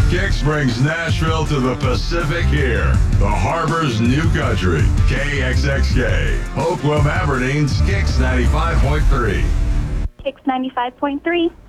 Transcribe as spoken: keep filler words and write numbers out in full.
Kix brings Nashville to the Pacific here. The Harbor's new country. K X X K. Oakland, Aberdeens, Kix ninety-five point three. Kix ninety-five point three.